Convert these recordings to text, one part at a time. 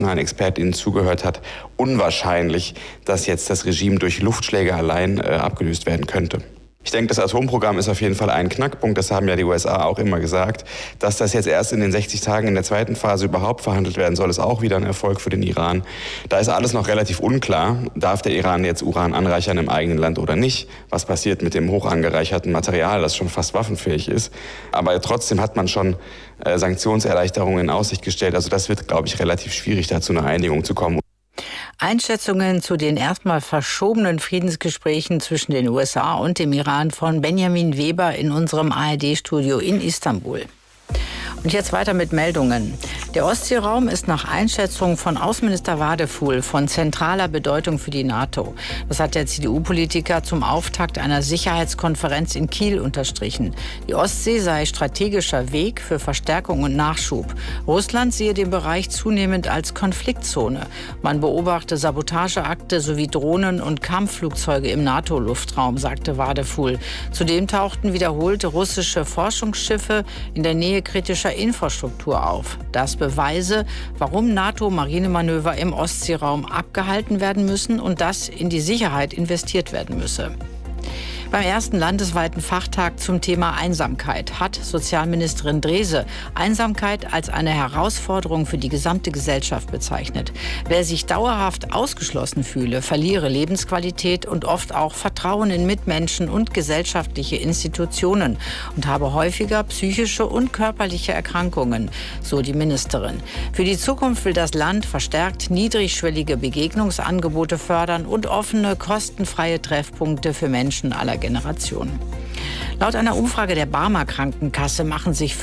ExpertInnen zugehört hat, unwahrscheinlich, dass jetzt das Regime durch Luftschläge allein abgelöst werden könnte. Ich denke, das Atomprogramm ist auf jeden Fall ein Knackpunkt. Das haben ja die USA auch immer gesagt. Dass das jetzt erst in den 60 Tagen in der zweiten Phase überhaupt verhandelt werden soll, ist auch wieder ein Erfolg für den Iran. Da ist alles noch relativ unklar. Darf der Iran jetzt Uran anreichern im eigenen Land oder nicht? Was passiert mit dem hoch angereicherten Material, das schon fast waffenfähig ist? Aber trotzdem hat man schon Sanktionserleichterungen in Aussicht gestellt. Also das wird, glaube ich, relativ schwierig, da zu einer Einigung zu kommen. Einschätzungen zu den erstmal verschobenen Friedensgesprächen zwischen den USA und dem Iran von Benjamin Weber in unserem ARD-Studio in Istanbul. Und jetzt weiter mit Meldungen. Der Ostseeraum ist nach Einschätzung von Außenminister Wadefuhl von zentraler Bedeutung für die NATO. Das hat der CDU-Politiker zum Auftakt einer Sicherheitskonferenz in Kiel unterstrichen. Die Ostsee sei strategischer Weg für Verstärkung und Nachschub. Russland sehe den Bereich zunehmend als Konfliktzone. Man beobachte Sabotageakte sowie Drohnen und Kampfflugzeuge im NATO-Luftraum, sagte Wadefuhl. Zudem tauchten wiederholte russische Forschungsschiffe in der Nähe kritischer Infrastruktur auf. Das beweise, warum NATO-Marinemanöver im Ostseeraum abgehalten werden müssen und dass in die Sicherheit investiert werden müsse. Beim ersten landesweiten Fachtag zum Thema Einsamkeit hat Sozialministerin Drese Einsamkeit als eine Herausforderung für die gesamte Gesellschaft bezeichnet. Wer sich dauerhaft ausgeschlossen fühle, verliere Lebensqualität und oft auch Vertrauen in Mitmenschen und gesellschaftliche Institutionen und habe häufiger psychische und körperliche Erkrankungen, so die Ministerin. Für die Zukunft will das Land verstärkt niedrigschwellige Begegnungsangebote fördern und offene, kostenfreie Treffpunkte für Menschen aller Generationen. Laut einer Umfrage der Barmer Krankenkasse machen sich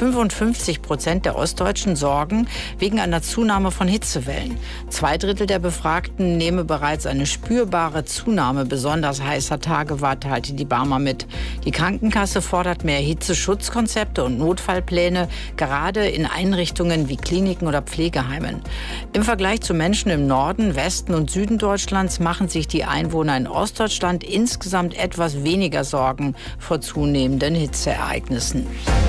55% der Ostdeutschen Sorgen wegen einer Zunahme von Hitzewellen. 2/3 der Befragten nehme bereits eine spürbare Zunahme besonders heißer Tage wahr, teilte die Barmer mit. Die Krankenkasse fordert mehr Hitzeschutzkonzepte und Notfallpläne, gerade in Einrichtungen wie Kliniken oder Pflegeheimen. Im Vergleich zu Menschen im Norden, Westen und Süden Deutschlands machen sich die Einwohner in Ostdeutschland insgesamt etwas weniger Sorgen vor zunehmenden Hitzeereignissen.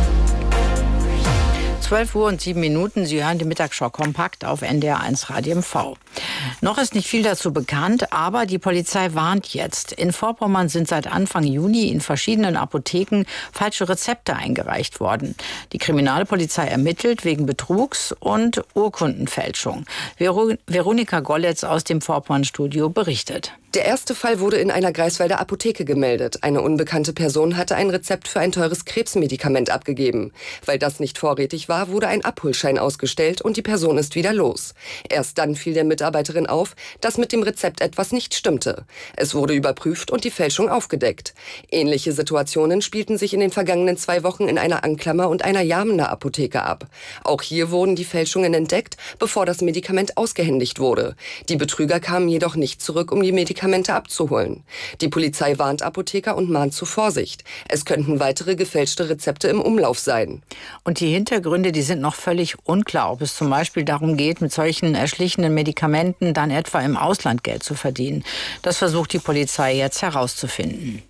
12:07 Uhr. Sie hören die Mittagsschau kompakt auf NDR1 Radio MV. Noch ist nicht viel dazu bekannt, aber die Polizei warnt jetzt. In Vorpommern sind seit Anfang Juni in verschiedenen Apotheken falsche Rezepte eingereicht worden. Die Kriminalpolizei ermittelt wegen Betrugs und Urkundenfälschung. Veronika Golletz aus dem Vorpommern-Studio berichtet. Der erste Fall wurde in einer Greifswalder Apotheke gemeldet. Eine unbekannte Person hatte ein Rezept für ein teures Krebsmedikament abgegeben. Weil das nicht vorrätig war, wurde ein Abholschein ausgestellt und die Person ist wieder los. Erst dann fiel der Mitarbeiterin auf, dass mit dem Rezept etwas nicht stimmte. Es wurde überprüft und die Fälschung aufgedeckt. Ähnliche Situationen spielten sich in den vergangenen 2 Wochen in einer Anklammer und einer Jarmener Apotheke ab. Auch hier wurden die Fälschungen entdeckt, bevor das Medikament ausgehändigt wurde. Die Betrüger kamen jedoch nicht zurück, um die Medikamente abzuholen. Die Polizei warnt Apotheker und mahnt zur Vorsicht. Es könnten weitere gefälschte Rezepte im Umlauf sein. Und die Hintergründe, die sind noch völlig unklar, ob es zum Beispiel darum geht, mit solchen erschlichenen Medikamenten dann etwa im Ausland Geld zu verdienen. Das versucht die Polizei jetzt herauszufinden.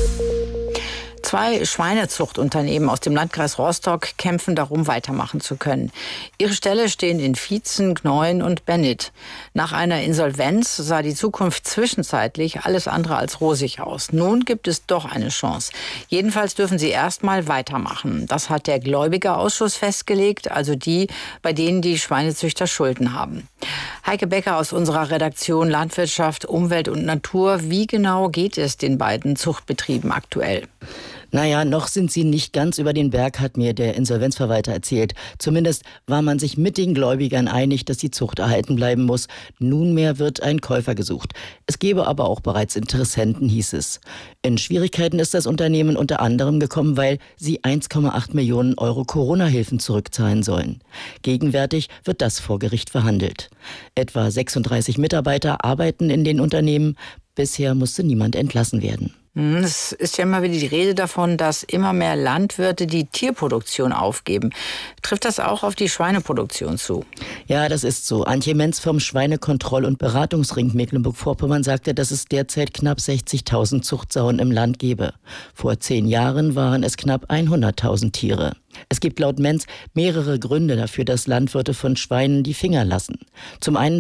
2 Schweinezuchtunternehmen aus dem Landkreis Rostock kämpfen darum, weitermachen zu können. Ihre Ställe stehen in Vietzen, Gneuen und Bennit. Nach einer Insolvenz sah die Zukunft zwischenzeitlich alles andere als rosig aus. Nun gibt es doch eine Chance. Jedenfalls dürfen sie erstmal weitermachen. Das hat der Gläubigerausschuss festgelegt, also die, bei denen die Schweinezüchter Schulden haben. Heike Becker aus unserer Redaktion Landwirtschaft, Umwelt und Natur. Wie genau geht es den beiden Zuchtbetrieben aktuell? Naja, noch sind sie nicht ganz über den Berg, hat mir der Insolvenzverwalter erzählt. Zumindest war man sich mit den Gläubigern einig, dass die Zucht erhalten bleiben muss. Nunmehr wird ein Käufer gesucht. Es gebe aber auch bereits Interessenten, hieß es. In Schwierigkeiten ist das Unternehmen unter anderem gekommen, weil sie 1,8 Millionen Euro Corona-Hilfen zurückzahlen sollen. Gegenwärtig wird das vor Gericht verhandelt. Etwa 36 Mitarbeiter arbeiten in den Unternehmen. Bisher musste niemand entlassen werden. Es ist ja immer wieder die Rede davon, dass immer mehr Landwirte die Tierproduktion aufgeben. Trifft das auch auf die Schweineproduktion zu? Ja, das ist so. Antje Menz vom Schweinekontroll- und Beratungsring Mecklenburg-Vorpommern sagte, dass es derzeit knapp 60.000 Zuchtsauen im Land gebe. Vor 10 Jahren waren es knapp 100.000 Tiere. Es gibt laut Menz mehrere Gründe dafür, dass Landwirte von Schweinen die Finger lassen. Zum einen